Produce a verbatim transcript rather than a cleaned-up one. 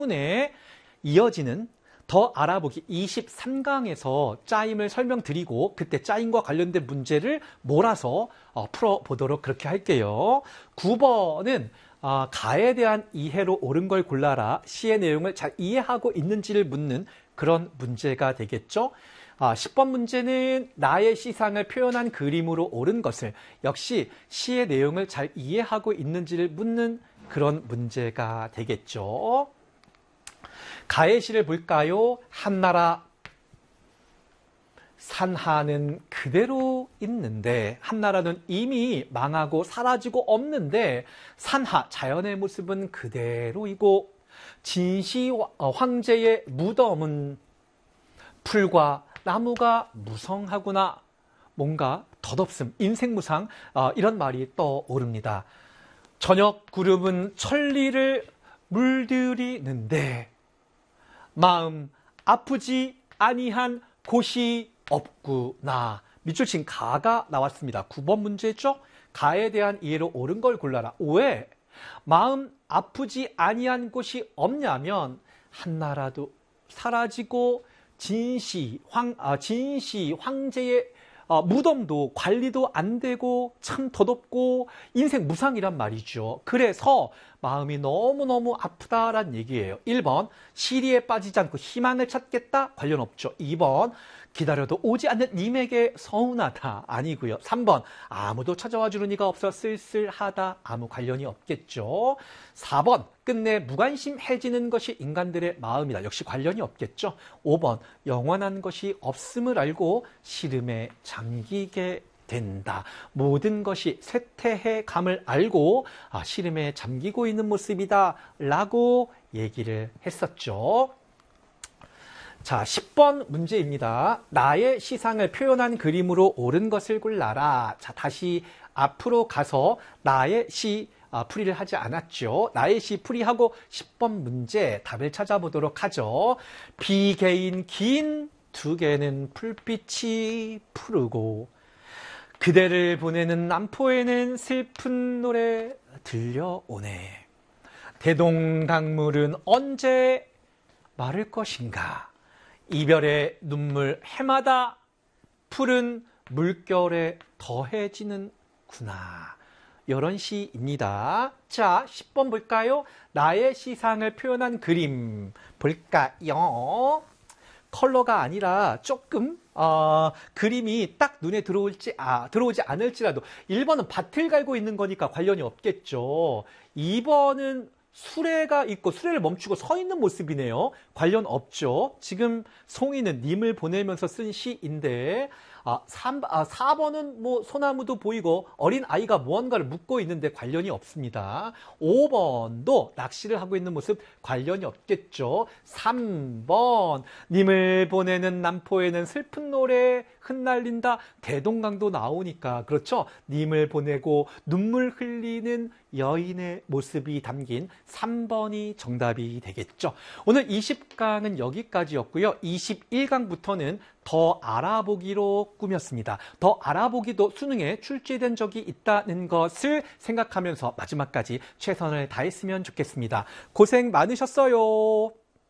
에 이어지는 더 알아보기 이십삼 강에서 짜임을 설명드리고 그때 짜임과 관련된 문제를 몰아서 어, 풀어보도록 그렇게 할게요. 구 번은 어, 가에 대한 이해로 옳은 걸 골라라. 시의 내용을 잘 이해하고 있는지를 묻는 그런 문제가 되겠죠. 아, 십 번 문제는 나의 시상을 표현한 그림으로 옳은 것을, 역시 시의 내용을 잘 이해하고 있는지를 묻는 그런 문제가 되겠죠. 가의 시를 볼까요? 한나라 산하는 그대로 있는데, 한나라는 이미 망하고 사라지고 없는데 산하 자연의 모습은 그대로이고, 진시 황제의 무덤은 풀과 나무가 무성하구나. 뭔가 덧없음, 인생무상, 어, 이런 말이 떠오릅니다. 저녁 구름은 천리를 물들이는데 마음 아프지 아니한 곳이 없구나. 밑줄 친 가가 나왔습니다. 구 번 문제죠. 가에 대한 이해로 옳은 걸 골라라. 왜 마음 아프지 아니한 곳이 없냐면, 한나라도 사라지고 진시 황 아, 진시 황제의 어, 무덤도 관리도 안 되고 참 덧없고 인생 무상이란 말이죠. 그래서 마음이 너무너무 아프다란 얘기예요. 일 번 시리에 빠지지 않고 희망을 찾겠다, 관련 없죠. 이 번 기다려도 오지 않는 님에게 서운하다, 아니고요. 삼 번 아무도 찾아와 주는 이가 없어 쓸쓸하다, 아무 관련이 없겠죠. 사 번 끝내 무관심해지는 것이 인간들의 마음이다, 역시 관련이 없겠죠. 오 번 영원한 것이 없음을 알고 시름에 잠기게 된다. 모든 것이 쇠퇴해 감을 알고 아, 시름에 잠기고 있는 모습이다 라고 얘기를 했었죠. 자, 십 번 문제입니다. 나의 시상을 표현한 그림으로 옳은 것을 골라라. 자, 다시 앞으로 가서 나의 시 아, 풀이를 하지 않았죠. 나의 시 풀이하고 십 번 문제 답을 찾아보도록 하죠. 비개인 긴 두 개는 불빛이 푸르고, 그대를 보내는 남포에는 슬픈 노래 들려오네. 대동강물은 언제 마를 것인가. 이별의 눈물 해마다 푸른 물결에 더해지는구나. 이런 시입니다. 자, 십 번 볼까요? 나의 시상을 표현한 그림 볼까요? 컬러가 아니라 조금 어, 그림이 딱 눈에 들어올지 아, 들어오지 않을지라도, 일 번은 밭을 갈고 있는 거니까 관련이 없겠죠. 이 번은 수레가 있고 수레를 멈추고 서 있는 모습이네요. 관련 없죠. 지금 송이는 님을 보내면서 쓴 시인데, 아, 삼, 아, 사 번은 뭐 소나무도 보이고 어린 아이가 무언가를 묻고 있는데 관련이 없습니다. 오 번도 낚시를 하고 있는 모습, 관련이 없겠죠. 삼 번 님을 보내는 남포에는 슬픈 노래 흩날린다. 대동강도 나오니까 그렇죠. 님을 보내고 눈물 흘리는 여인의 모습이 담긴 삼 번이 정답이 되겠죠. 오늘 이십 강은 여기까지였고요. 이십일 강부터는 더 알아보기로 꾸몄습니다. 더 알아보기도 수능에 출제된 적이 있다는 것을 생각하면서 마지막까지 최선을 다했으면 좋겠습니다. 고생 많으셨어요.